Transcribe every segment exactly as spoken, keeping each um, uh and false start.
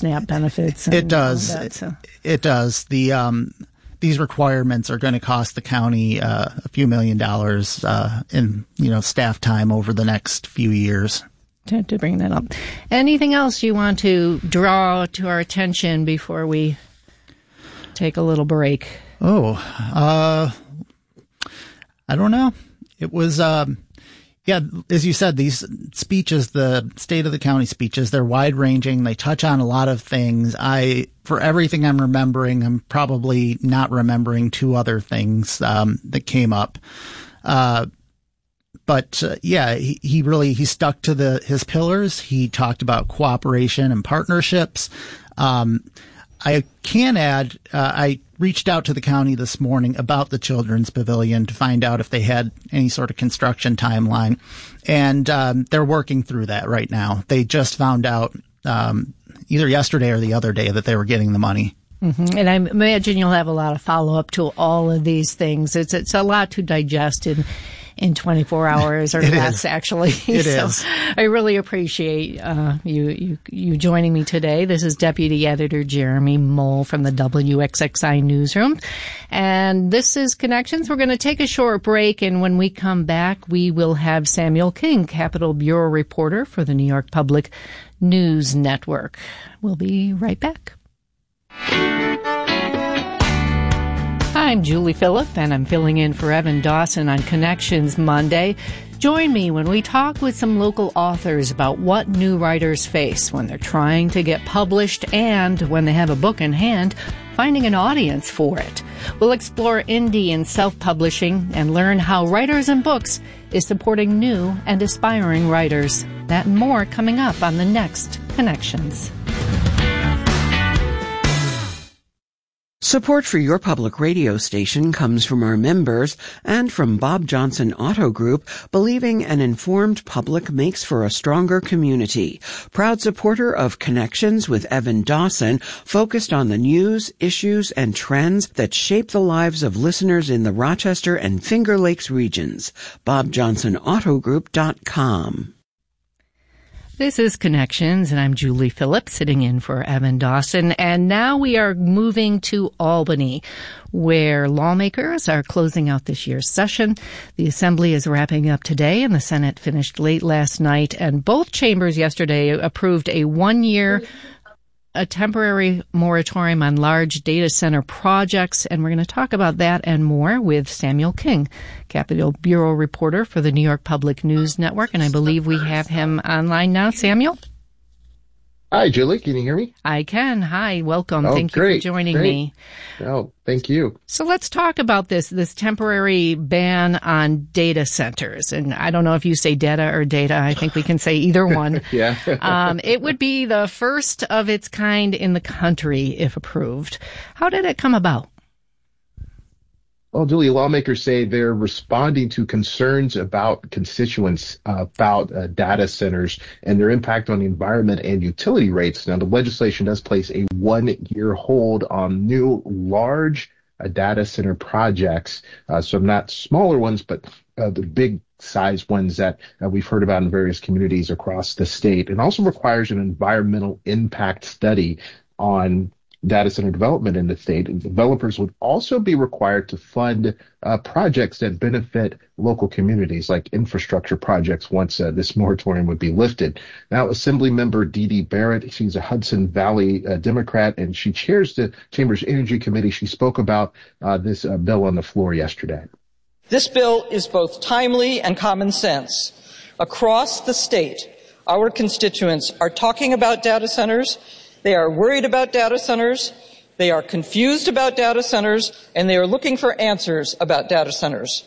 SNAP benefits. And it does. That, so. it, it does. The um, these requirements are going to cost the county uh, a few million dollars uh, in you know staff time over the next few years. To, to bring that up. Anything else you want to draw to our attention before we take a little break? Oh, uh, I don't know. It was, um, yeah, as you said, these speeches, the state of the county speeches, they're wide ranging. They touch on a lot of things. I, for everything I'm remembering, I'm probably not remembering two other things, um, that came up. Uh, But, uh, yeah, he, he really, he stuck to the, his pillars. He talked about cooperation and partnerships. Um, I can add, uh, I reached out to the county this morning about the Children's Pavilion to find out if they had any sort of construction timeline. And, um, they're working through that right now. They just found out, um, either yesterday or the other day that they were getting the money. Mm-hmm. And I imagine you'll have a lot of follow up to all of these things. It's, it's a lot to digest in, in twenty-four hours or it less, is. actually. It so is. I really appreciate uh, you, you you joining me today. This is Deputy Editor Jeremy Mole from the W X X I Newsroom. And this is Connections. We're going to take a short break, and when we come back, we will have Samuel King, Capitol Bureau reporter for the New York Public News Network. We'll be right back. I'm Julie Phillip, and I'm filling in for Evan Dawson on Connections Monday. Join me when we talk with some local authors about what new writers face when they're trying to get published and when they have a book in hand, finding an audience for it. We'll explore indie and self-publishing and learn how Writers and Books is supporting new and aspiring writers. That and more coming up on the next Connections. Support for your public radio station comes from our members and from Bob Johnson Auto Group, believing an informed public makes for a stronger community. Proud supporter of Connections with Evan Dawson, focused on the news, issues, and trends that shape the lives of listeners in the Rochester and Finger Lakes regions. bob johnson auto group dot com. This is Connections, and I'm Julie Phillips, sitting in for Evan Dawson. And now we are moving to Albany, where lawmakers are closing out this year's session. The Assembly is wrapping up today, and the Senate finished late last night. And both chambers yesterday approved a one-year a temporary moratorium on large data center projects, and we're going to talk about that and more with Samuel King, Capitol Bureau reporter for the New York Public News Network, and I believe we have him online now. Samuel? Hi, Julie. Can you hear me? I can. Hi. Welcome. Oh, thank great, you for joining great. me. Oh, thank you. So let's talk about this, this temporary ban on data centers. And I don't know if you say data or data. I think we can say either one. Yeah. um, it would be the first of its kind in the country if approved. How did it come about? Well, Julie, lawmakers say they're responding to concerns about constituents uh, about uh, data centers and their impact on the environment and utility rates. Now, the legislation does place a one-year hold on new large uh, data center projects, uh, so not smaller ones, but uh, the big size ones that uh, we've heard about in various communities across the state. It also requires an environmental impact study on data center development in the state. And developers would also be required to fund uh, projects that benefit local communities, like infrastructure projects, once uh, this moratorium would be lifted. Now, Assemblymember Dee Dee Barrett, she's a Hudson Valley uh, Democrat, and she chairs the Chamber's Energy Committee. She spoke about uh, this uh, bill on the floor yesterday. This bill is both timely and common sense. Across the state, our constituents are talking about data centers. They are worried about data centers, they are confused about data centers, and they are looking for answers about data centers.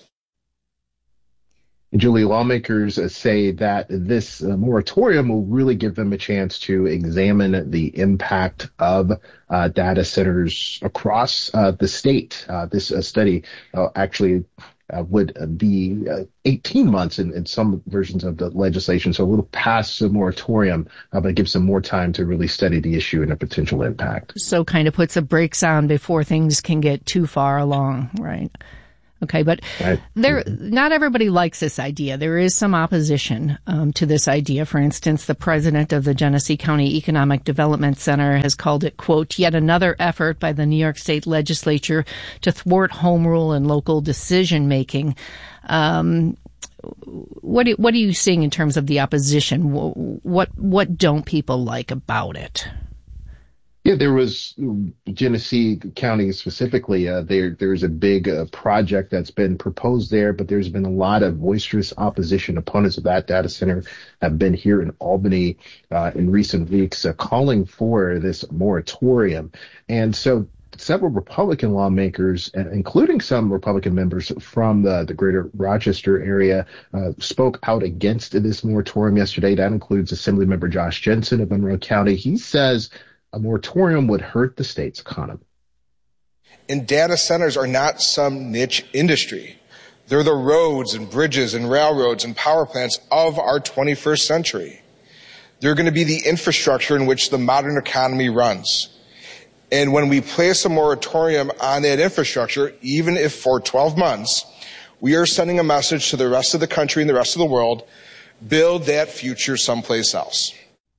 Julie, lawmakers uh, say that this uh, moratorium will really give them a chance to examine the impact of uh, data centers across uh, the state. Uh, this uh, study uh, actually Uh, would be uh, eighteen months in, in some versions of the legislation, so a little past the moratorium, uh, but it gives them more time to really study the issue and the potential impact. So kind of puts the brakes on before things can get too far along, right? Okay, but Right. there, not everybody likes this idea. There is some opposition um, to this idea. For instance, the president of the Genesee County Economic Development Center has called it, quote, yet another effort by the New York State Legislature to thwart home rule and local decision making. Um, what, what are you seeing in terms of the opposition? What, what don't people like about it? Yeah, there was Genesee County specifically. Uh, there, there's a big uh, project that's been proposed there, but there's been a lot of boisterous opposition. Opponents of that data center have been here in Albany uh, in recent weeks, uh, calling for this moratorium. And so several Republican lawmakers, including some Republican members from the, the greater Rochester area, uh, spoke out against this moratorium yesterday. That includes Assemblymember Josh Jensen of Monroe County. He says a moratorium would hurt the state's economy. And data centers are not some niche industry. They're the roads and bridges and railroads and power plants of our twenty-first century. They're going to be the infrastructure in which the modern economy runs. And when we place a moratorium on that infrastructure, even if for twelve months, we are sending a message to the rest of the country and the rest of the world, build that future someplace else.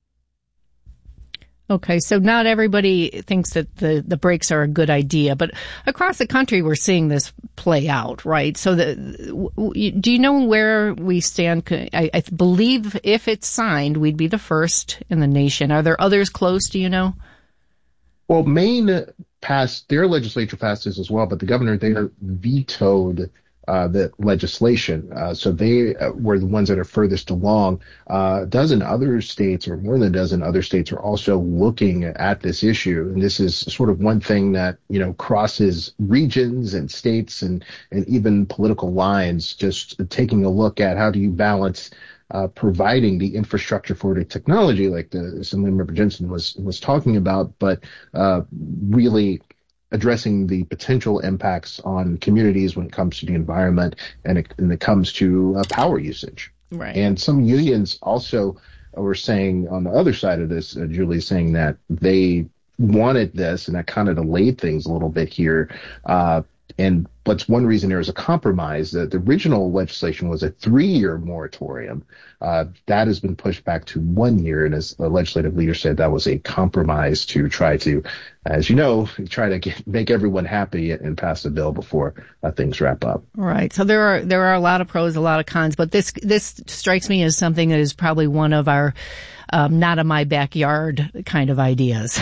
Okay, so not everybody thinks that the, the brakes are a good idea, but across the country we're seeing this play out, right? So the, do you know where we stand? I, I believe if it's signed, we'd be the first in the nation. Are there others close, do you know? Well, Maine passed, their legislature passed this as well, but the governor there vetoed Uh, the legislation. Uh, so they uh, were the ones that are furthest along. Uh, a dozen other states, or more than a dozen other states, are also looking at this issue. And this is sort of one thing that, you know, crosses regions and states and, and even political lines, just taking a look at how do you balance uh, providing the infrastructure for the technology, like the Assemblymember Jensen was, was talking about, but uh, really addressing the potential impacts on communities when it comes to the environment and it, and it comes to uh, power usage. Right. And some unions also were saying on the other side of this, uh, Julie, saying that they wanted this, and that kind of delayed things a little bit here. Uh, and but one reason there was a compromise. That the original legislation was a three-year moratorium. Uh, that has been pushed back to one year, and as the legislative leader said, that was a compromise to try to, as you know, try to get, make everyone happy and pass the bill before uh, things wrap up. Right. So there are there are a lot of pros, a lot of cons, but this this strikes me as something that is probably one of our um, not in my backyard kind of ideas.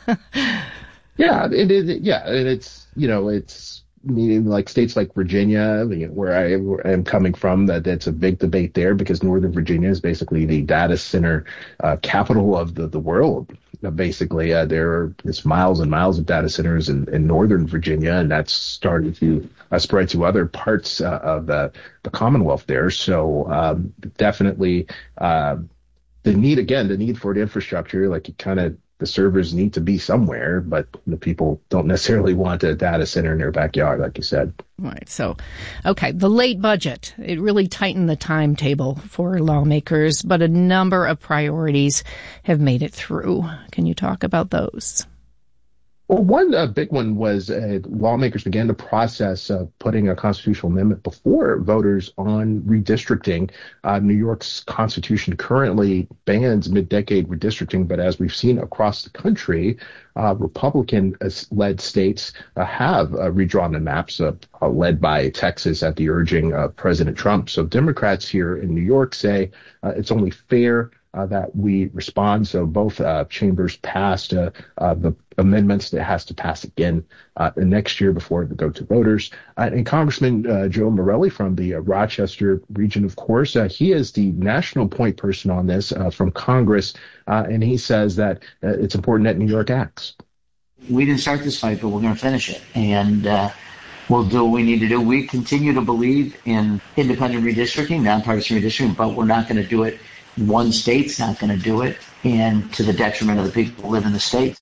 yeah, it is. Yeah, and it's you know it's. Meaning like states like Virginia, you know, where I where am coming from, that that's a big debate there because Northern Virginia is basically the data center uh, capital of the, the world. Uh, basically, uh, there are just miles and miles of data centers in, in Northern Virginia, and that's started to uh, spread to other parts uh, of the, the Commonwealth there. So um, definitely uh, the need, again, the need for the infrastructure, like you kind of the servers need to be somewhere, but the people don't necessarily want a data center in their backyard, like you said. Right. So, okay, the late budget, it really tightened the timetable for lawmakers, but a number of priorities have made it through. Can you talk about those? Well, one uh, big one was uh, lawmakers began the process of putting a constitutional amendment before voters on redistricting. Uh, New York's constitution currently bans mid-decade redistricting, but as we've seen across the country, uh, Republican-led states uh, have uh, redrawn the maps, uh, uh, led by Texas at the urging of President Trump. So Democrats here in New York say uh, it's only fair Uh, that we respond. So both uh, chambers passed uh, uh, the amendments that has to pass again uh, next year before it go to voters. Uh, and Congressman uh, Joe Morelli from the uh, Rochester region, of course, uh, he is the national point person on this uh, from Congress, uh, and he says that uh, it's important that New York acts. We didn't start this fight, but we're going to finish it. And uh, we'll do what we need to do. We continue to believe in independent redistricting, nonpartisan redistricting, but we're not going to do it. One state's not going to do it, and to the detriment of the people who live in the state.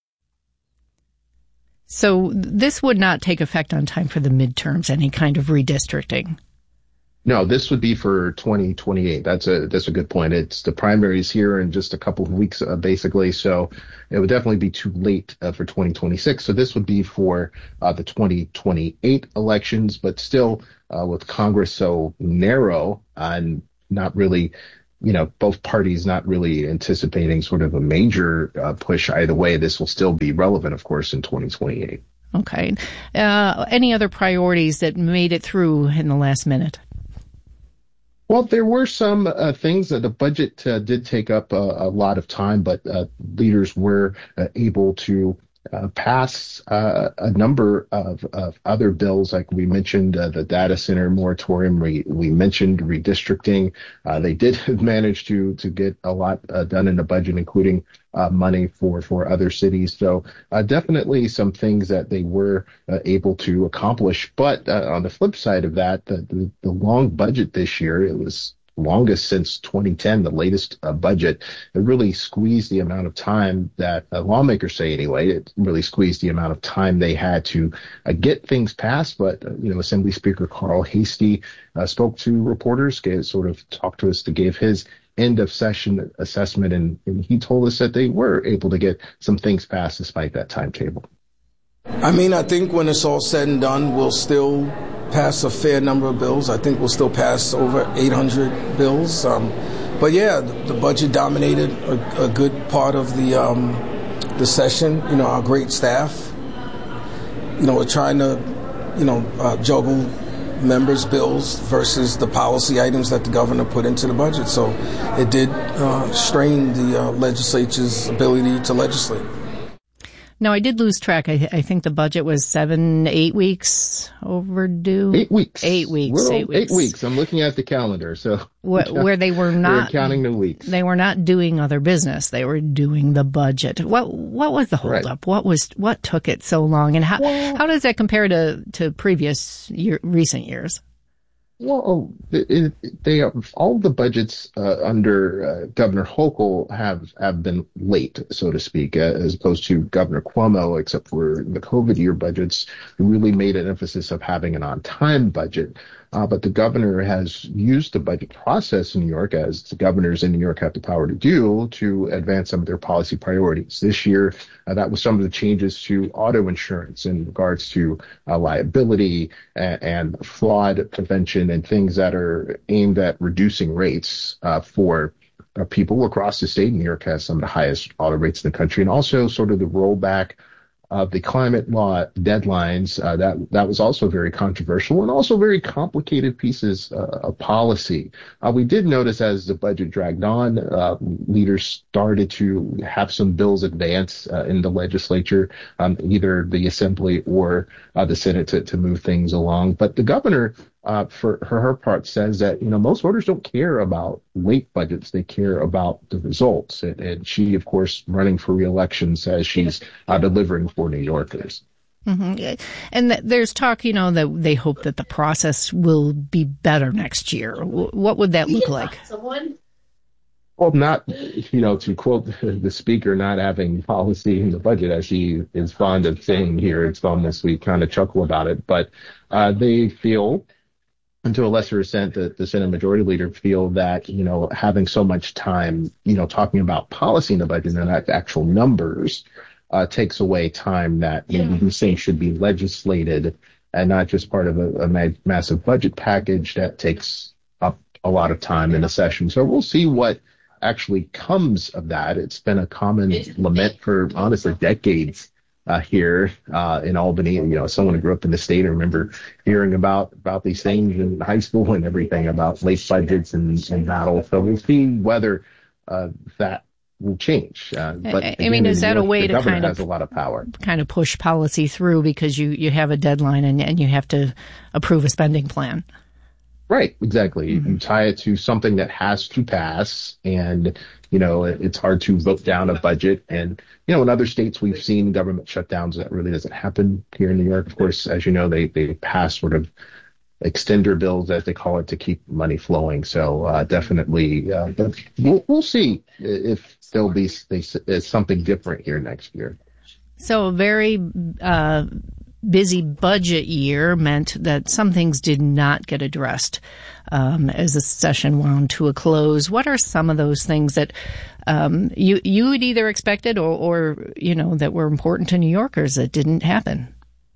So this would not take effect on time for the midterms, any kind of redistricting? No, this would be for twenty twenty-eight. That's a that's a good point. It's the primaries here in just a couple of weeks, uh, basically. So it would definitely be too late uh, for twenty twenty-six. So this would be for uh, the twenty twenty-eight elections, but still uh, with Congress so narrow and not really, you know, both parties not really anticipating sort of a major uh, push either way. This will still be relevant, of course, in twenty twenty-eight. Okay. Uh, any other priorities that made it through in the last minute? Well, there were some uh, things that the budget uh, did take up uh, a lot of time, but uh, leaders were uh, able to uh, pass uh, a number of, of other bills, like we mentioned uh, the data center moratorium. We, we mentioned redistricting. Uh, they did manage to to get a lot uh, done in the budget, including uh, money for for other cities. So uh, definitely some things that they were uh, able to accomplish. But uh, on the flip side of that, the, the, the long budget this year, it was longest since twenty ten, the latest uh, budget. It really squeezed the amount of time that uh, lawmakers say anyway. It really squeezed the amount of time they had to uh, get things passed. But, uh, you know, Assembly Speaker Carl Heastie uh, spoke to reporters, gave, sort of talked to us to give his end of session assessment. And, and he told us that they were able to get some things passed despite that timetable. I mean, I think when it's all said and done, we'll still pass a fair number of bills. I think we'll still pass over eight hundred bills. Um, but yeah, the, the budget dominated a, a good part of the um, the session. You know, our great staff. You know, we're trying to, you know, uh, juggle members' bills versus the policy items that the governor put into the budget. So it did uh, strain the uh, legislature's ability to legislate. No, I did lose track. I, I think the budget was seven, eight weeks overdue. Eight weeks. Eight weeks. Well, eight weeks. Eight weeks. I'm looking at the calendar. So where, where they were not we're counting the weeks. They were not doing other business. They were doing the budget. What What was the holdup? Right. What was what took it so long? And how well, how does that compare to to previous year, recent years? Well, it, it, they are, all the budgets uh, under uh, Governor Hochul have have been late, so to speak, uh, as opposed to Governor Cuomo, except for the COVID year budgets, who really made an emphasis of having an on-time budget. Uh, but the governor has used the budget process in New York, as the governors in New York have the power to do, to advance some of their policy priorities. This year, uh, that was some of the changes to auto insurance in regards to uh, liability and, and fraud prevention and things that are aimed at reducing rates uh, for uh, people across the state. New York has some of the highest auto rates in the country, and also sort of the rollback of the climate law deadlines. Uh, that that was also very controversial and also very complicated pieces uh, of policy. Uh, we did notice as the budget dragged on, uh, leaders started to have some bills advance uh, in the legislature, um, either the Assembly or uh, the Senate to, to move things along. But the governor, Uh, for her, her part, says that, you know, most voters don't care about late budgets. They care about the results. And, and she, of course, running for re-election, says she's uh, delivering for New Yorkers. Mm-hmm. And th- there's talk, you know, that they hope that the process will be better next year. W- what would that look like? Well, not, you know, to quote the speaker, not having policy in the budget, as she is fond of saying here. It's almost, we kind of chuckle about it. But uh, they feel, and to a lesser extent, the, the Senate Majority Leader feel that, you know, having so much time, you know, talking about policy in the budget and not actual numbers uh, takes away time that yeah. maybe we say should be legislated and not just part of a, a ma- massive budget package that takes up a lot of time in a session. So we'll see what actually comes of that. It's been a common lament for, honestly, decades Uh, here uh, in Albany. You know, someone who grew up in the state, I remember hearing about about these things in high school and everything about late budgets and, and battles. So we'll see whether uh, that will change. Uh, but I, again, I mean, is that York, a way to kind has of a lot of power, kind of push policy through because you, you have a deadline and, and you have to approve a spending plan? Right, exactly. Mm-hmm. You can tie it to something that has to pass, and, you know, it, it's hard to vote down a budget. And, you know, in other states, we've seen government shutdowns. That really doesn't happen here in New York. Of course, as you know, they, they pass sort of extender bills, as they call it, to keep money flowing. So uh, definitely, uh, but we'll, we'll see if there'll be they, something different here next year. So a very uh, busy budget year meant that some things did not get addressed um, as the session wound to a close. What are some of those things that um, you you had either expected or, or you know that were important to New Yorkers that didn't happen?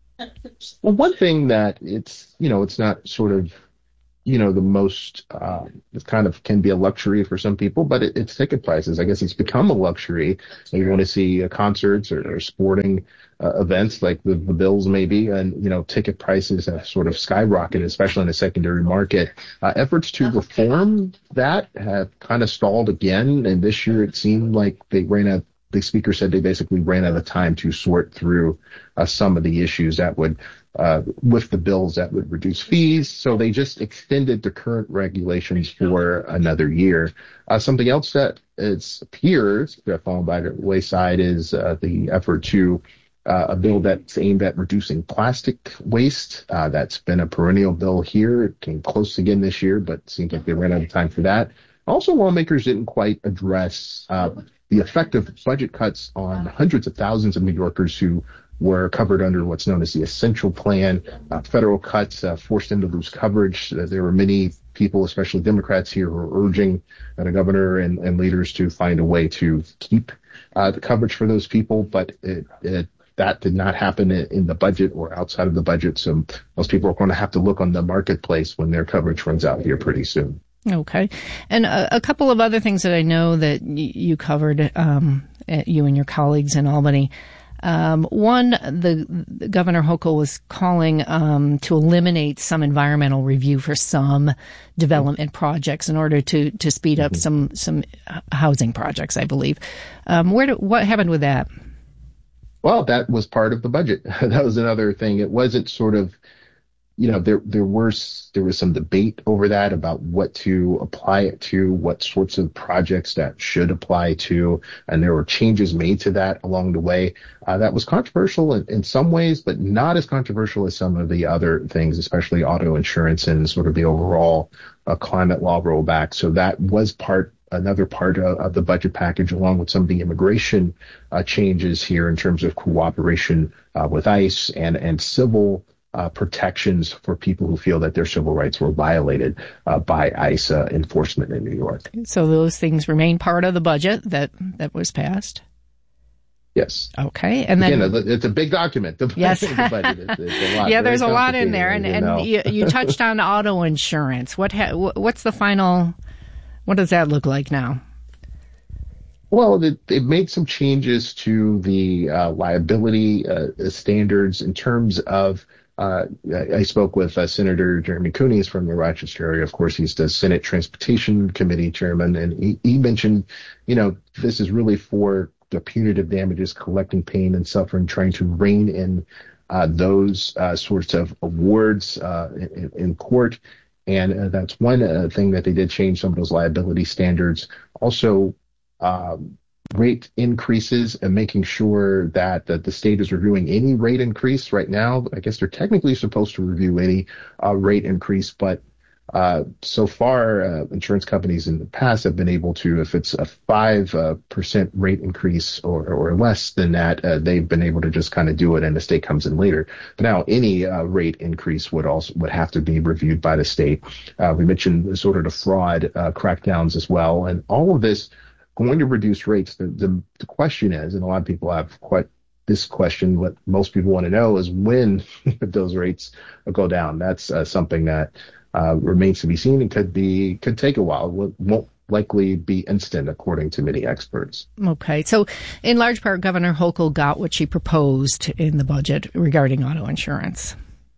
Well, one thing that it's you know it's not sort of you know the most uh, it kind of can be a luxury for some people, but it, it's ticket prices. I guess it's become a luxury. You want to see uh, concerts or, or sporting uh, events like the, the Bills maybe, and you know ticket prices have sort of skyrocketed, especially in the secondary market. Uh, efforts to reform that have kind of stalled again, and this year it seemed like they ran out. The speaker said they basically ran out of time to sort through uh, some of the issues that would, uh, with the bills that would reduce fees. So they just extended the current regulations for another year. Uh, something else that it appears to have fallen by the wayside is uh, the effort to uh, a bill that's aimed at reducing plastic waste. Uh, that's been a perennial bill here. It came close again this year, but it seems like they ran out of time for that. Also, lawmakers didn't quite address uh, the effect of budget cuts on hundreds of thousands of New Yorkers who were covered under what's known as the Essential Plan. Uh, federal cuts uh, forced them to lose coverage. Uh, there were many people, especially Democrats here, who are urging uh, the governor and, and leaders to find a way to keep uh, the coverage for those people, but it, it, that did not happen in, in the budget or outside of the budget. So most people are going to have to look on the marketplace when their coverage runs out here pretty soon. Okay. And a, a couple of other things that I know that y- you covered, um, you and your colleagues in Albany. Um, one, the, the Governor Hochul was calling um, to eliminate some environmental review for some development projects in order to, to speed up some some housing projects, I believe. Um, where do, what happened with that? Well, that was part of the budget. That was another thing. It wasn't sort of You know, there there was there was some debate over that about what to apply it to, what sorts of projects that should apply to, and there were changes made to that along the way. Uh, that was controversial in, in some ways, but not as controversial as some of the other things, especially auto insurance and sort of the overall uh, climate law rollback. So that was part. Another part of, of the budget package, along with some of the immigration uh, changes here in terms of cooperation uh, with ICE and and civil. Uh, protections for people who feel that their civil rights were violated uh, by ICE uh, enforcement in New York. So those things remain part of the budget that, that was passed? Yes. Okay. And then Again, it's a big document. The, yes. the budget is, it's a lot. Yeah, there's a lot in there. And, you and you, you touched on auto insurance. What ha- what's the final, what does that look like now? Well, they've made some changes to the uh, liability uh, standards in terms of Uh, I spoke with uh, Senator Jeremy Cooney from the Rochester area. Of course, he's the Senate Transportation Committee chairman, and he, he mentioned, you know, this is really for the punitive damages, collecting pain and suffering, trying to rein in uh, those uh, sorts of awards uh, in, in court. And uh, that's one uh, thing that they did change some of those liability standards. Also, um, rate increases and making sure that, that the state is reviewing any rate increase right now. I guess they're technically supposed to review any uh, rate increase, but uh, so far, uh, insurance companies in the past have been able to, if it's a five percent uh, rate increase or, or less than that, uh, they've been able to just kind of do it and the state comes in later. But now any uh, rate increase would also would have to be reviewed by the state. Uh, we mentioned sort of the fraud uh, crackdowns as well, and all of this going to reduce rates. The, the, the question is, and a lot of people have quite this question, what most people want to know is when those rates go down. That's uh, something that uh, remains to be seen and could be could take a while. It won't likely be instant, according to many experts. Okay. So in large part, Governor Hochul got what she proposed in the budget regarding auto insurance.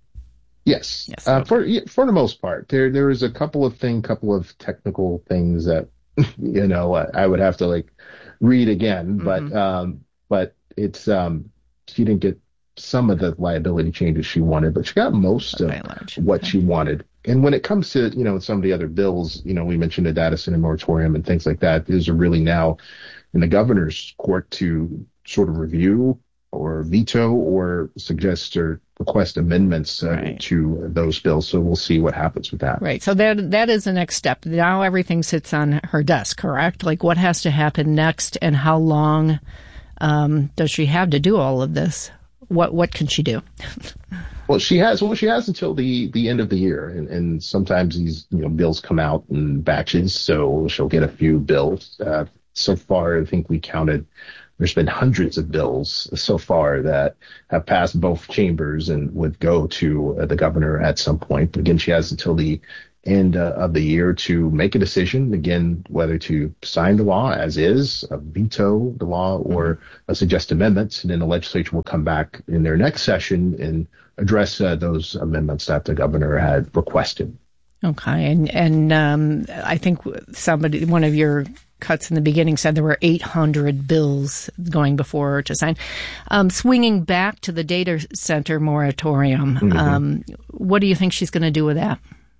Yes. Yes. Uh, for for the most part. There there is a couple of thing, couple of technical things that you know, I would have to like read again, but, mm-hmm. um, but it's, um, she didn't get some of the liability changes she wanted, but she got most okay, of large. what okay. she wanted. And when it comes to, you know, some of the other bills, you know, we mentioned the data center moratorium and things like that. These are really now in the governor's court to sort of review or veto or suggest or request amendments uh, right. to those bills. So we'll see what happens with that. Right. So that that is the next step. Now everything sits on her desk, correct? Like what has to happen next and how long um, does she have to do all of this? what what can she do? Well, she has. Well, she has until the, the end of the year, and, and sometimes these you know bills come out in batches, so she'll get a few bills. Uh, so far, I think we counted. There's been hundreds of bills so far that have passed both chambers and would go to uh, the governor at some point. But again, she has until the end uh, of the year to make a decision, again, whether to sign the law as is, uh, veto the law, or uh, suggest amendments. And then the legislature will come back in their next session and address uh, those amendments that the governor had requested. Okay. And, and um, I think somebody, one of your cuts in the beginning said there were eight hundred bills going before her to sign. Um, swinging back to the data center moratorium, mm-hmm. um, what do you think she's going to do with that?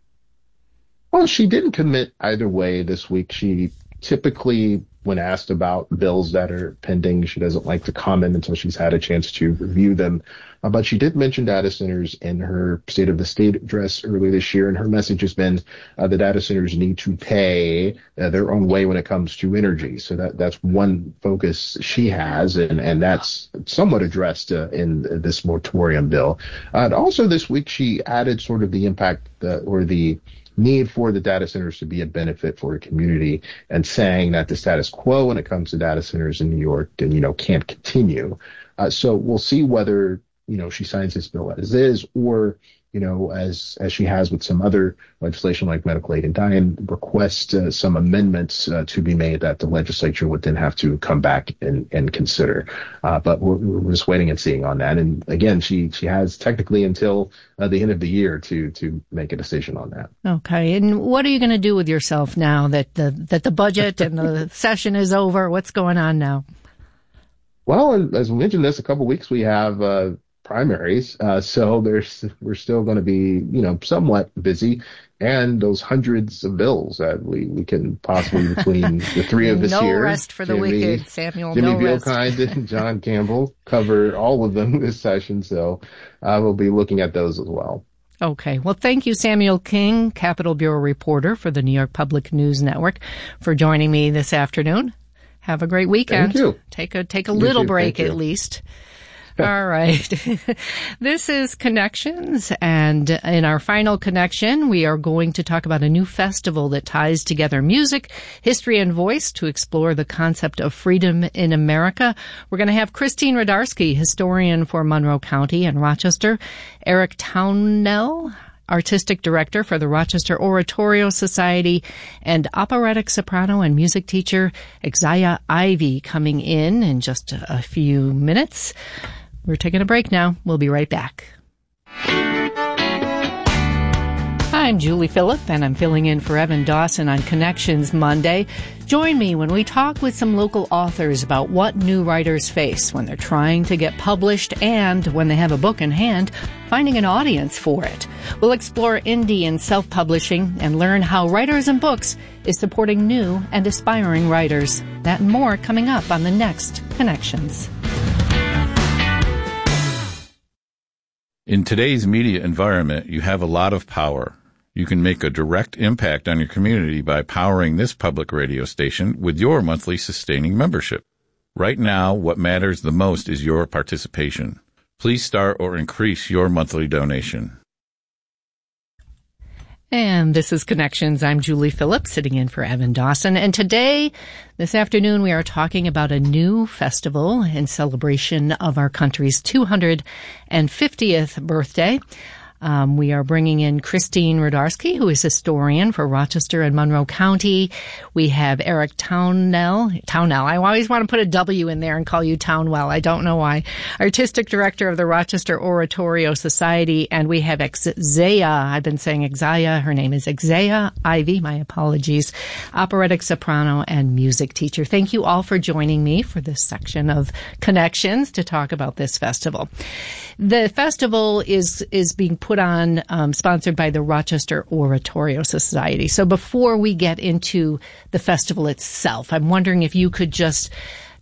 Well, she didn't commit either way this week. She typically, when asked about bills that are pending, she doesn't like to comment until she's had a chance to review them. Uh, but she did mention data centers in her State of the State address earlier this year, and her message has been uh, the data centers need to pay uh, their own way when it comes to energy. So that that's one focus she has, and, and that's somewhat addressed uh, in this moratorium bill. Uh, and also this week, she added sort of the impact uh, or the need for the data centers to be a benefit for a community, and saying that the status quo when it comes to data centers in New York, and, you know, can't continue. Uh, so we'll see whether, you know, she signs this bill as is, or, you know, as as she has with some other legislation like medical aid and dying, request uh, some amendments uh, to be made that the legislature would then have to come back and, and consider. Uh, but we're, we're just waiting and seeing on that. And again, she she has technically until uh, the end of the year to to make a decision on that. Okay. And what are you going to do with yourself now that the that the budget and the session is over? What's going on now? Well, as we mentioned this a couple of weeks, we have uh, primaries. Uh, so there's, we're still going to be, you know, somewhat busy, and those hundreds of bills that we, we can possibly, between the three of us no here, no rest for the Jimmy, wicked, Samuel, Jimmy no rest. Vielkind and John Campbell, cover all of them this session. So uh, we'll be looking at those as well. Okay. Well, thank you, Samuel King, Capitol Bureau reporter for the New York Public News Network, for joining me this afternoon. Have a great weekend. Thank you. Take a, take a You little too. break Thank at you. least. All right. This is Connections, and in our final connection, we are going to talk about a new festival that ties together music, history, and voice to explore the concept of freedom in America. We're going to have Christine Rudarski, historian for Monroe County and Rochester, Eric Townell, artistic director for the Rochester Oratorio Society, and operatic soprano and music teacher Exaya Ivy coming in in just a few minutes. We're taking a break now. We'll be right back. I'm Julie Phillip, and I'm filling in for Evan Dawson on Connections Monday. Join me when we talk with some local authors about what new writers face when they're trying to get published, and when they have a book in hand, finding an audience for it. We'll explore indie and self-publishing and learn how Writers and Books is supporting new and aspiring writers. That and more coming up on the next Connections. In today's media environment, you have a lot of power. You can make a direct impact on your community by powering this public radio station with your monthly sustaining membership. Right now, what matters the most is your participation. Please start or increase your monthly donation. And this is Connections. I'm Julie Phillips, sitting in for Evan Dawson. And today, this afternoon, we are talking about a new festival in celebration of our country's two hundred fiftieth birthday. Um, we are bringing in Christine Rudarski, who is historian for Rochester and Monroe County. We have Eric Townell. Townell. I always want to put a W in there and call you Townwell. I don't know why. Artistic director of the Rochester Oratorio Society. And we have Exaya. I've been saying Exaya. Her name is Exaya Ivy. My apologies. Operatic soprano and music teacher. Thank you all for joining me for this section of Connections to talk about this festival. The festival is is being put on, um, sponsored by the Rochester Oratorio Society. So before we get into the festival itself, I'm wondering if you could just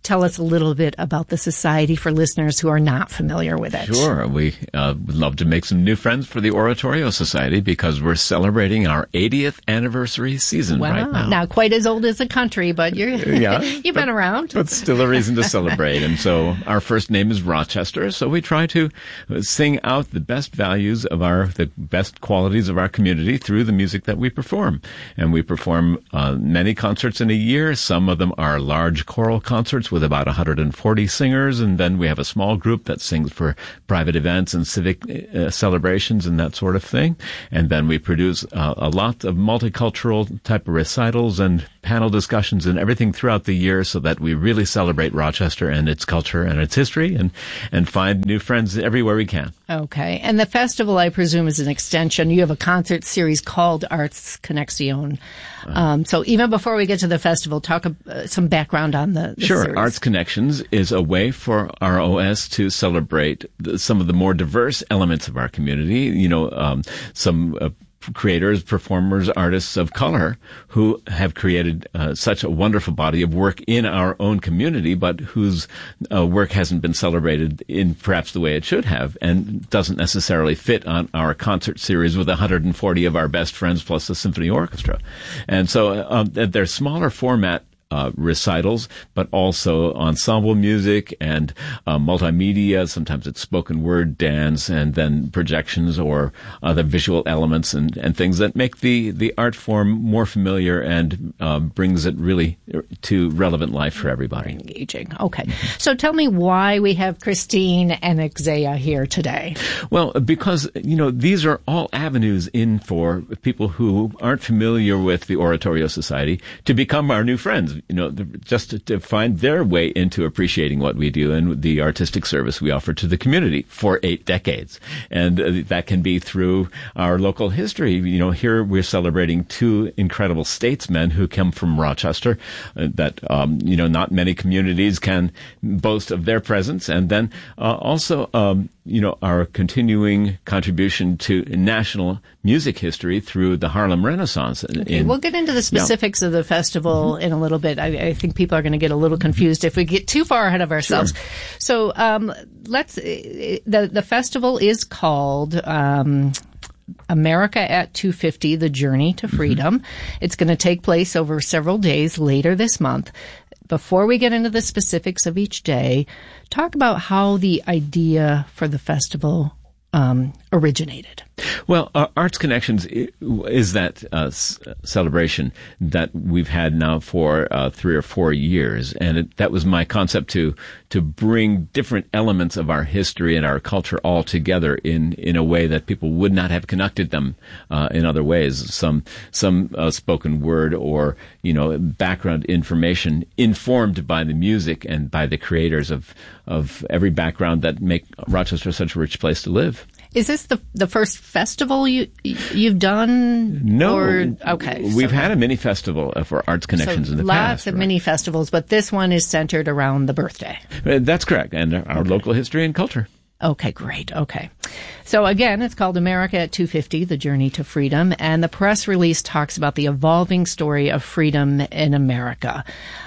tell us a little bit about the Society for listeners who are not familiar with it. Sure. We uh, would love to make some new friends for the Oratorio Society because we're celebrating our eightieth anniversary season wow. right now. Not quite as old as the country, but you're yeah, you've but, been around. But still a reason to celebrate. And so our first name is Rochester, so we try to sing out the best values of our, the best qualities of our community through the music that we perform. And we perform uh, many concerts in a year. Some of them are large choral concerts with about one hundred forty singers, and then we have a small group that sings for private events and civic uh, celebrations and that sort of thing. And then we produce uh, a lot of multicultural type of recitals and panel discussions and everything throughout the year so that we really celebrate Rochester and its culture and its history and, and find new friends everywhere we can. Okay. And the festival, I presume, is an extension. You have a concert series called Arts Connexion. Um, so even before we get to the festival, talk uh, some background on the, the Sure. series. Arts Connections is a way for R O S to celebrate the, some of the more diverse elements of our community. You know, um, some uh, creators, performers, artists of color who have created uh, such a wonderful body of work in our own community, but whose uh, work hasn't been celebrated in perhaps the way it should have and doesn't necessarily fit on our concert series with one hundred forty of our best friends plus the symphony orchestra. And so uh, they're smaller format Uh, recitals, but also ensemble music and uh, multimedia. Sometimes it's spoken word, dance, and then projections or other visual elements and, and things that make the, the art form more familiar and uh, brings it really to relevant life for everybody. Engaging. Okay. So tell me why we have Christine and Exaya here today. Well, because, you know, these are all avenues in for people who aren't familiar with the Oratorio Society to become our new friends. You know, just to, to find their way into appreciating what we do and the artistic service we offer to the community for eight decades. And uh, that can be through our local history. You know, here we're celebrating two incredible statesmen who come from Rochester uh, that, um, you know, not many communities can boast of their presence. And then uh, also, um, you know, our continuing contribution to national music history through the Harlem Renaissance. Okay, in, we'll get into the specifics yeah. of the festival mm-hmm. in a little bit. I, I think people are going to get a little confused if we get too far ahead of ourselves. Sure. So um, let's. The the festival is called Um, America at two fifty, The Journey to Freedom. Mm-hmm. It's going to take place over several days later this month. Before we get into the specifics of each day, talk about how the idea for the festival um, originated. Well, uh, Arts Connections is that uh, s- celebration that we've had now for uh, three or four years, and it, that was my concept to to bring different elements of our history and our culture all together in in a way that people would not have connected them uh, in other ways. Some some uh, spoken word or you know background information informed by the music and by the creators of of every background that make Rochester such a rich place to live. Is this the the first festival you you've done? No. Or, okay. We've so, had a mini festival for Arts Connections so in the lots past. Lots of right? mini festivals, but this one is centered around the birthday. Uh, that's correct, and our okay. local history and culture. Okay, great. Okay. So again, it's called America at two fifty, The Journey to Freedom, and the press release talks about the evolving story of freedom in America.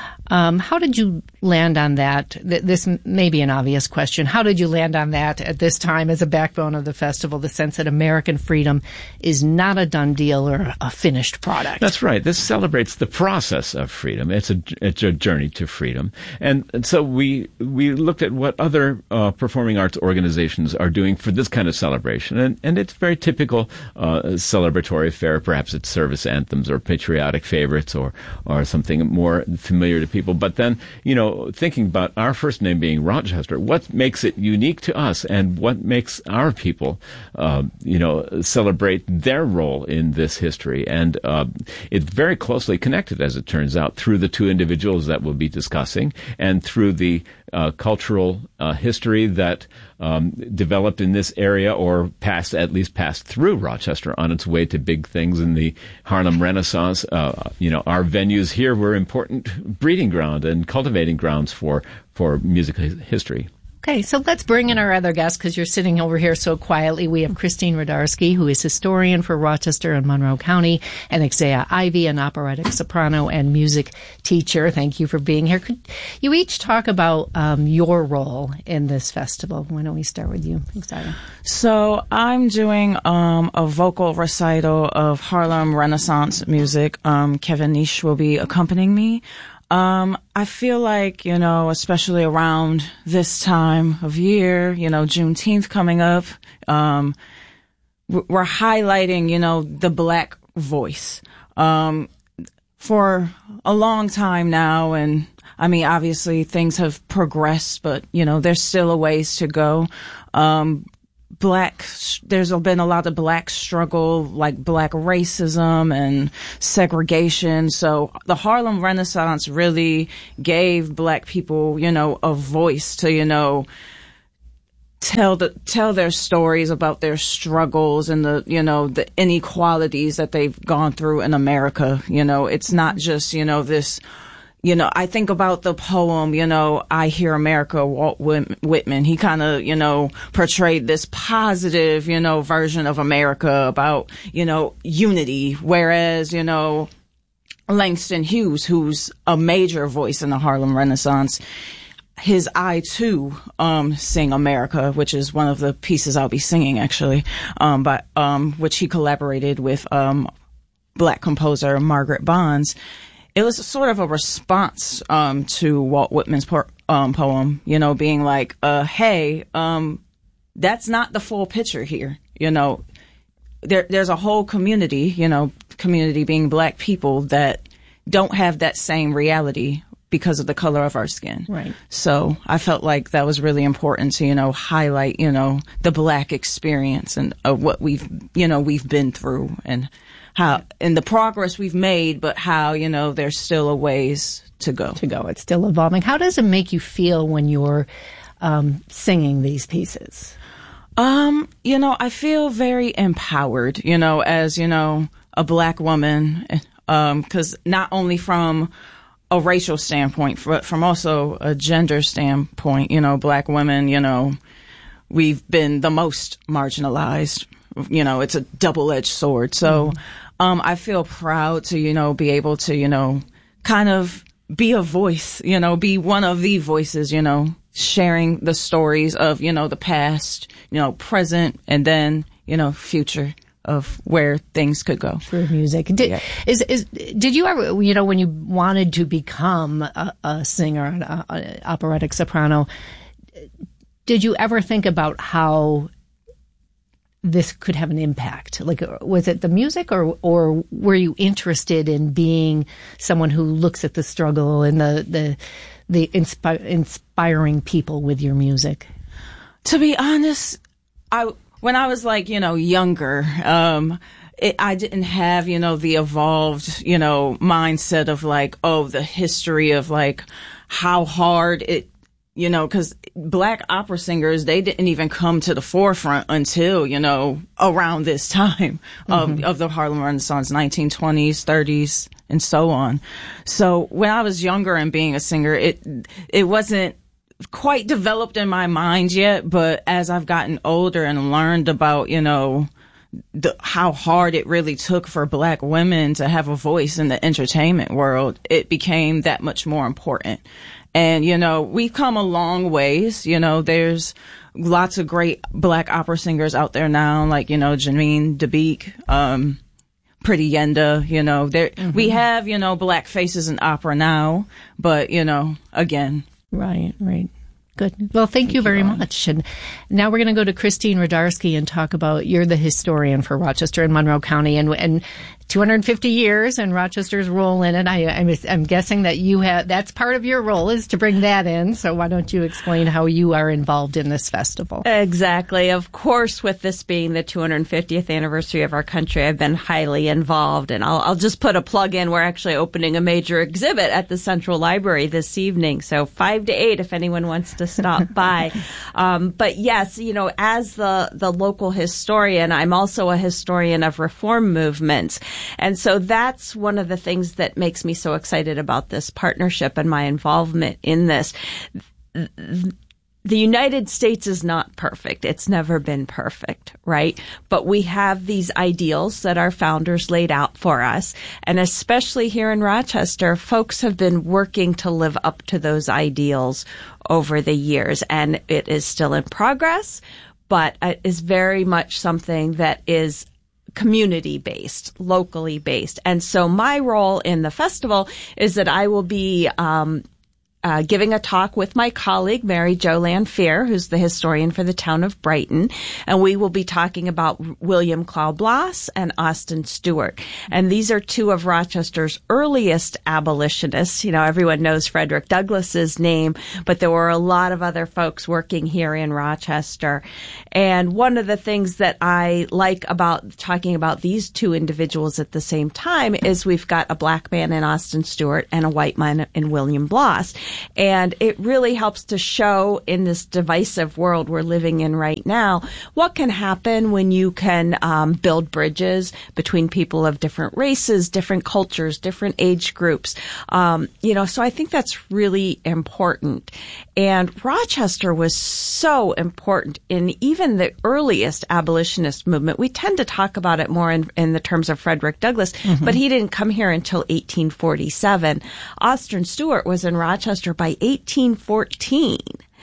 Um, how did you land on that? This may be an obvious question. How did you land on that at this time as a backbone of the festival, the sense that American freedom is not a done deal or a finished product? That's right. This celebrates the process of freedom. It's a, it's a journey to freedom. And, and so we we looked at what other uh, performing arts organizations are doing for this kind of celebration. And, and it's very typical uh, celebratory fare. Perhaps it's service anthems or patriotic favorites or, or something more familiar to people. People. But then, you know, thinking about our first name being Rochester, what makes it unique to us and what makes our people, uh, you know, celebrate their role in this history? And uh, it's very closely connected, as it turns out, through the two individuals that we'll be discussing and through the uh, cultural uh, history that um, developed in this area or passed, at least passed through Rochester on its way to big things in the Harlem Renaissance. Uh, you know, our venues here were important breeding ground and cultivating grounds for, for music history. Okay, so let's bring in our other guest because you're sitting over here so quietly. We have Christine Rudarski, who is historian for Rochester and Monroe County, and Exaya Ivy, an operatic soprano and music teacher. Thank you for being here. Could you each talk about um, your role in this festival? Why don't we start with you, Exaya? So I'm doing um, a vocal recital of Harlem Renaissance music. Um, Kevin Nish will be accompanying me. Um, I feel like, you know, especially around this time of year, you know, Juneteenth coming up, um, we're highlighting, you know, the Black voice, um, for a long time now. And I mean, obviously things have progressed, but, you know, there's still a ways to go. Um, Black, there's been a lot of Black struggle, like Black racism and segregation. So the Harlem Renaissance really gave Black people, you know, a voice to, you know, tell the, tell their stories about their struggles and the, you know, the inequalities that they've gone through in America. You know, it's not just, you know, this, you know, I think about the poem, you know, I Hear America, Walt Whitman. He kind of, you know, portrayed this positive, you know, version of America about, you know, unity. Whereas, you know, Langston Hughes, who's a major voice in the Harlem Renaissance, his I Too um, Sing America, which is one of the pieces I'll be singing, actually, um, but, um, which he collaborated with um, Black composer Margaret Bonds. It was sort of a response um, to Walt Whitman's po- um, poem, you know, being like, uh, hey, um, that's not the full picture here. You know, there, there's a whole community, you know, community being Black people that don't have that same reality because of the color of our skin. Right. So I felt like that was really important to, you know, highlight, you know, the Black experience and uh, what we've, you know, we've been through and how, and the progress we've made, but how, you know, there's still a ways to go. To go. It's still evolving. How does it make you feel when you're um, singing these pieces? Um, you know, I feel very empowered, you know, as, you know, a Black woman, um, 'cause not only from a racial standpoint, but from also a gender standpoint, you know, Black women, you know, we've been the most marginalized. You know, it's a double-edged sword. So, mm-hmm. um, I feel proud to, you know, be able to, you know, kind of be a voice, you know, be one of the voices, you know, sharing the stories of, you know, the past, you know, present, and then, you know, future of where things could go. For music. Did, yeah. is, is, did you ever, you know, when you wanted to become a, a singer, an a, a operatic soprano, did you ever think about how this could have an impact? Like, was it the music, or or were you interested in being someone who looks at the struggle and the the the inspi- inspiring people with your music? To be honest, I when I was like, you know, younger, um, it, I didn't have, you know, the evolved, you know, mindset of like, oh, the history of like how hard it, you know, because Black opera singers, they didn't even come to the forefront until, you know, around this time of, mm-hmm. of the Harlem Renaissance, nineteen twenties, thirties, and so on. So when I was younger and being a singer, it it wasn't quite developed in my mind yet. But as I've gotten older and learned about, you know, the, how hard it really took for Black women to have a voice in the entertainment world, it became that much more important. And, you know, we've come a long ways. You know, there's lots of great Black opera singers out there now, like, you know, Janine DeBeek, um, Pretty Yenda, you know, there, mm-hmm. we have, you know, Black faces in opera now, but, you know, again. Right, right. Good. Well, thank, thank you very you, much. And now we're going to go to Christine Rudarski and talk about, you're the historian for Rochester and Monroe County, and, and two hundred fifty years and Rochester's role in it. I, I'm, I'm guessing that you have, that's part of your role is to bring that in. So why don't you explain how you are involved in this festival? Exactly. Of course, with this being the two hundred fiftieth anniversary of our country, I've been highly involved. And I'll, I'll just put a plug in. We're actually opening a major exhibit at the Central Library this evening. So five to eight if anyone wants to stop by. Um, but yes, you know, as the, the local historian, I'm also a historian of reform movements. And so that's one of the things that makes me so excited about this partnership and my involvement in this. the United States is not perfect. It's never been perfect, right? But we have these ideals that our founders laid out for us. And especially here in Rochester, folks have been working to live up to those ideals over the years. And it is still in progress, but it is very much something that is community-based, locally based. And so my role in the festival is that I will be um Uh, giving a talk with my colleague, Mary Jo Lanphier, who's the historian for the town of Brighton. And we will be talking about William Clow Bloss and Austin Stewart. And these are two of Rochester's earliest abolitionists. You know, everyone knows Frederick Douglass's name, but there were a lot of other folks working here in Rochester. And one of the things that I like about talking about these two individuals at the same time is we've got a black man in Austin Stewart and a white man in William Bloss. And it really helps to show in this divisive world we're living in right now, what can happen when you can um, build bridges between people of different races, different cultures, different age groups. Um, you know, so I think that's really important. And Rochester was so important in even the earliest abolitionist movement. We tend to talk about it more in, in the terms of Frederick Douglass, mm-hmm. but he didn't come here until eighteen forty-seven. Austin Stewart was in Rochester by eighteen fourteen.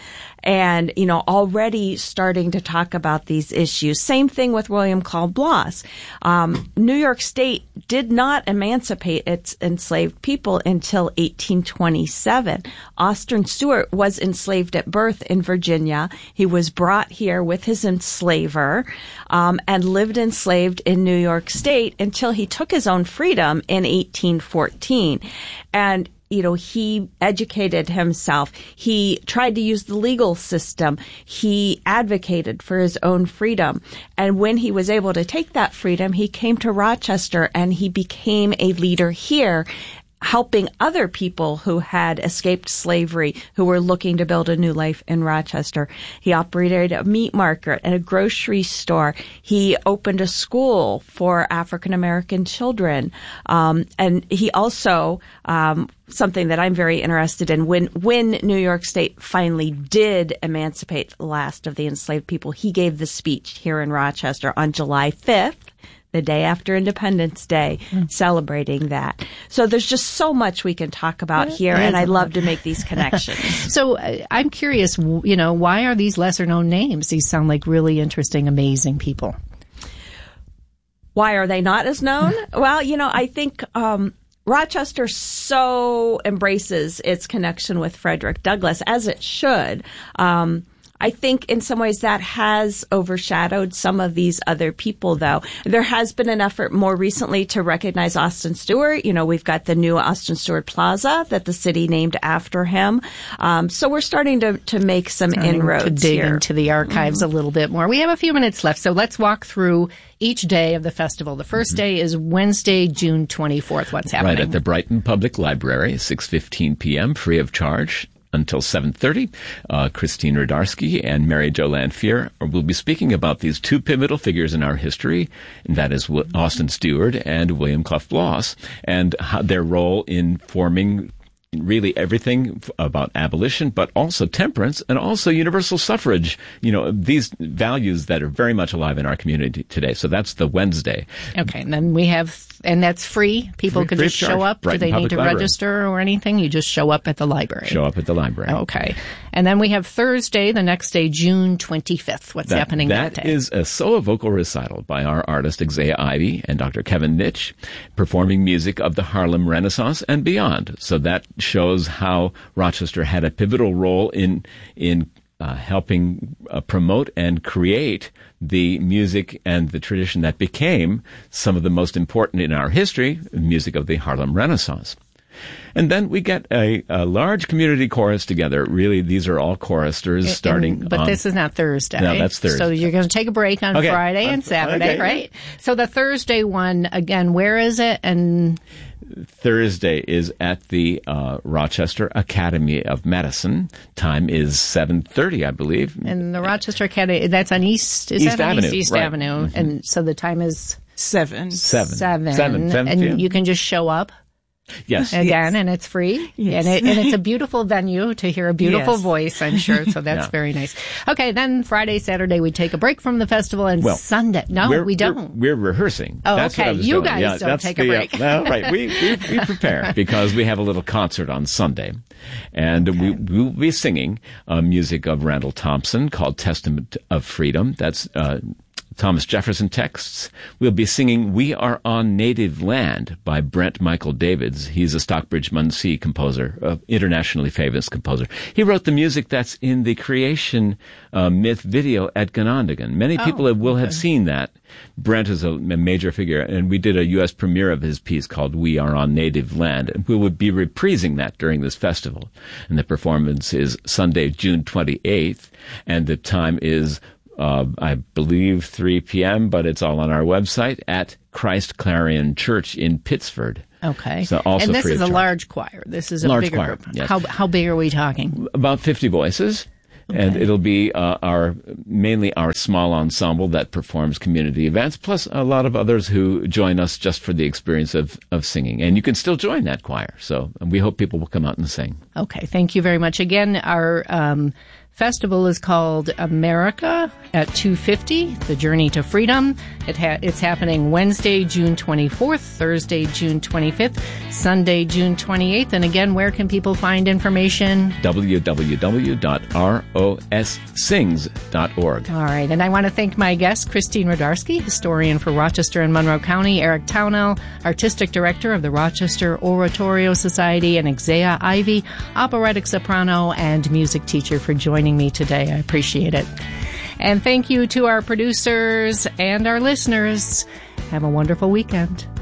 And, you know, already starting to talk about these issues. Same thing with William Clow Bloss. Um, New York State did not emancipate its enslaved people until eighteen twenty-seven. Austin Stewart was enslaved at birth in Virginia. He was brought here with his enslaver, um, and lived enslaved in New York State until he took his own freedom in eighteen fourteen. And you know, he educated himself. He tried to use the legal system. He advocated for his own freedom. And when he was able to take that freedom, he came to Rochester and he became a leader here, helping other people who had escaped slavery, who were looking to build a new life in Rochester. He operated a meat market and a grocery store. He opened a school for African-American children. Um, and he also, um, something that I'm very interested in, when, when New York State finally did emancipate the last of the enslaved people, he gave the speech here in Rochester on July fifth. The day after Independence Day, mm. celebrating that. So there's just so much we can talk about yeah, here, and I love to make these connections. So uh, I'm curious, you know, why are these lesser known names? These sound like really interesting, amazing people. Why are they not as known? Well, you know, I think um, Rochester so embraces its connection with Frederick Douglass, as it should. Um I think in some ways that has overshadowed some of these other people, though. There has been an effort more recently to recognize Austin Stewart. You know, we've got the new Austin Stewart Plaza that the city named after him. Um, so we're starting to, to make some starting inroads to dig here. into the archives mm-hmm. a little bit more. We have a few minutes left, so let's walk through each day of the festival. The first mm-hmm. day is Wednesday, June twenty-fourth. What's happening? Right at the Brighton Public Library, six fifteen p.m., free of charge until seven thirty. Uh, Christine Rudarski and Mary Jo Lanphier will be speaking about these two pivotal figures in our history, and that is Austin Stewart and William Clow Bloss, and how their role in forming really everything about abolition, but also temperance and also universal suffrage. You know, these values that are very much alive in our community today. So that's the Wednesday. Okay. And then we have, and that's free. People free, can free just show up. Brighton Do they Public need to Library. register or anything? You just show up at the library. Show up at the library. Okay. And then we have Thursday, the next day, June twenty-fifth. What's that, happening that, that day? That is a solo vocal recital by our artist Exaya Ivy and Doctor Kevin Nitsch, performing music of the Harlem Renaissance and beyond. So that shows how Rochester had a pivotal role in in uh, helping uh, promote and create the music and the tradition that became some of the most important in our history, music of the Harlem Renaissance. And then we get a, a large community chorus together. Really, these are all choristers starting and, But on, this is not Thursday. No, that's Thursday. So you're going to take a break on okay. Friday and Saturday, okay. right? So the Thursday one, again, where is it? And Thursday is at the uh, Rochester Academy of Medicine. Time is seven thirty, I believe. And the Rochester Academy, that's on East, is East that on Avenue, East, East right. Avenue? Mm-hmm. And so the time is Seven. Seven. Seven. Seven. Seven And p.m. you can just show up? Yes. Again, Yes. and it's free. Yes. And, it, and it's a beautiful venue to hear a beautiful Yes. voice, I'm sure. So that's Yeah. very nice. Okay, then Friday, Saturday, we take a break from the festival, and Well, Sunday. No, we're, we don't. We're, we're rehearsing. Oh, That's what okay. I was You doing. guys yeah, don't that's take a the, break. Uh, well, right. We, we, we prepare because we have a little concert on Sunday. And Okay. we, we'll be singing uh, music of Randall Thompson called Testament of Freedom. That's uh, Thomas Jefferson texts. We'll be singing We Are on Native Land by Brent Michael Davids. He's a Stockbridge-Muncie composer, uh, internationally famous composer. He wrote the music that's in the Creation uh, Myth video at Ganondagan. Many Oh, people have, will okay. have seen that. Brent is a, a major figure, and we did a U S premiere of his piece called We Are on Native Land, and we would be reprising that during this festival. And the performance is Sunday, June twenty-eighth, and the time is Uh, I believe three p.m., but it's all on our website at Christ Clarion Church in Pittsford. Okay. So also and this free is of a charge. large choir. This is a Large bigger choir, group. yes. How how big are we talking? About fifty voices. And it'll be uh, our mainly our small ensemble that performs community events, plus a lot of others who join us just for the experience of, of singing. And you can still join that choir. So we hope people will come out and sing. Okay, thank you very much. Again, our um, festival is called America at two fifty, The Journey to Freedom. It ha- it's happening Wednesday, June twenty-fourth, Thursday, June twenty-fifth, Sunday, June twenty-eighth. And again, where can people find information? w w w dot r o s sings dot org. All right, and I want to thank my guest, Christine Rodarski, historian for Rochester and Monroe County, Eric Townell, artistic director of the Rochester Oratorio Society, and Exea Ivy, operatic soprano and music teacher, for joining me today. I appreciate it. And thank you to our producers and our listeners. Have a wonderful weekend.